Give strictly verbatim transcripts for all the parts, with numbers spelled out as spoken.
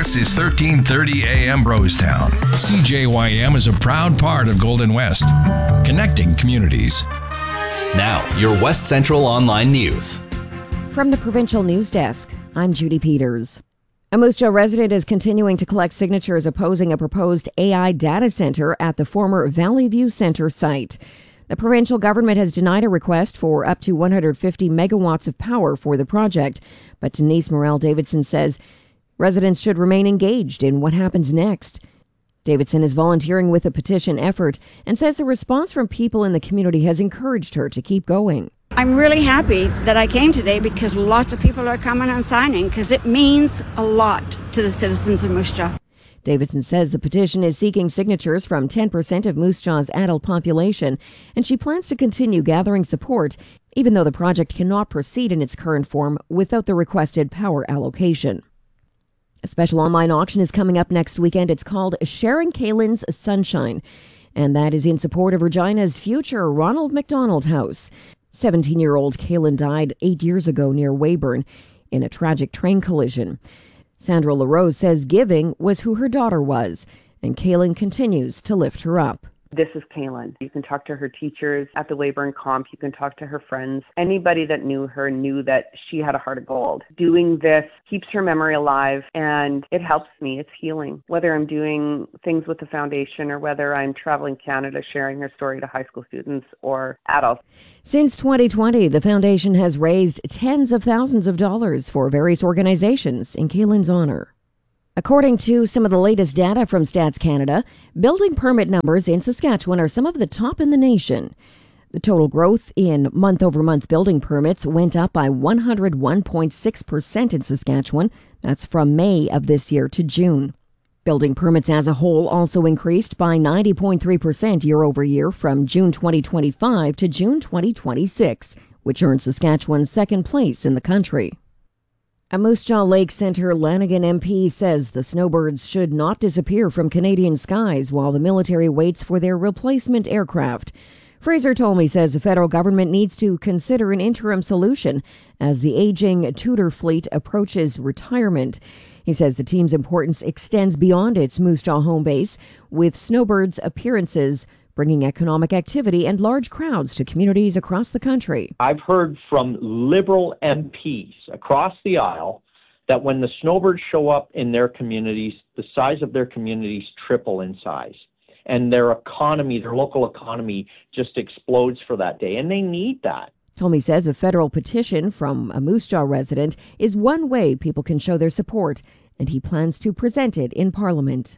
This is thirteen thirty A M Brostown. C J Y M is a proud part of Golden West, connecting communities. Now, your West Central Online News. From the Provincial News Desk, I'm Judy Peters. A Moose Jaw resident is continuing to collect signatures opposing a proposed A I data center at the former Valley View Center site. The provincial government has denied a request for up to one hundred fifty megawatts of power for the project, but Denise Morel-Davidson says residents should remain engaged in what happens next. Davidson is volunteering with a petition effort and says the response from people in the community has encouraged her to keep going. I'm really happy that I came today because lots of people are coming and signing because it means a lot to the citizens of Moose Jaw. Davidson says the petition is seeking signatures from ten percent of Moose Jaw's adult population, and she plans to continue gathering support, even though the project cannot proceed in its current form without the requested power allocation. A special online auction is coming up next weekend. It's called Sharing Kaylin's Sunshine, and that is in support of Regina's future Ronald McDonald House. seventeen-year-old Kaylin died eight years ago near Weyburn in a tragic train collision. Sandra LaRose says giving was who her daughter was, and Kaylin continues to lift her up. This is Kaylin. You can talk to her teachers at the Weyburn Comp. You can talk to her friends. Anybody that knew her knew that she had a heart of gold. Doing this keeps her memory alive, and it helps me. It's healing. Whether I'm doing things with the foundation or whether I'm traveling Canada sharing her story to high school students or adults. Since twenty twenty, the foundation has raised tens of thousands of dollars for various organizations in Kaylin's honor. According to some of the latest data from Stats Canada, building permit numbers in Saskatchewan are some of the top in the nation. The total growth in month-over-month building permits went up by one hundred one point six percent in Saskatchewan. That's from May of this year to June. Building permits as a whole also increased by ninety point three percent year over year from June twenty twenty-five to June twenty twenty-six, which earned Saskatchewan second place in the country. A Moose Jaw Lake Centre Lanigan M P says the snowbirds should not disappear from Canadian skies while the military waits for their replacement aircraft. Fraser Tolmie says the federal government needs to consider an interim solution as the aging Tudor fleet approaches retirement. He says the team's importance extends beyond its Moose Jaw home base, with snowbirds' appearances bringing economic activity and large crowds to communities across the country. I've heard from Liberal M Ps across the aisle that when the snowbirds show up in their communities, the size of their communities triple in size. And their economy, their local economy, just explodes for that day. And they need that. Tolmie says a federal petition from a Moose Jaw resident is one way people can show their support, and he plans to present it in Parliament.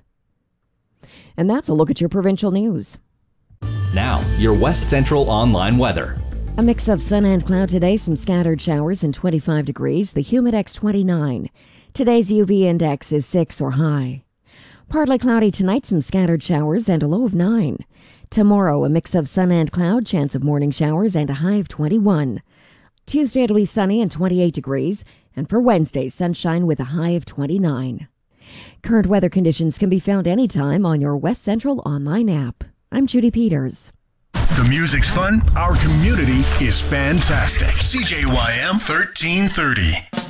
And that's a look at your provincial news. Now, your West Central Online weather. A mix of sun and cloud today, some scattered showers and twenty-five degrees, the Humidex twenty-nine. Today's U V index is six or high. Partly cloudy tonight, some scattered showers and a low of nine. Tomorrow, a mix of sun and cloud, chance of morning showers and a high of twenty-one. Tuesday, it'll be sunny and twenty-eight degrees, and for Wednesday, sunshine with a high of twenty-nine. Current weather conditions can be found anytime on your West Central Online app. I'm Judy Peters. The music's fun. Our community is fantastic. C J Y M thirteen thirty.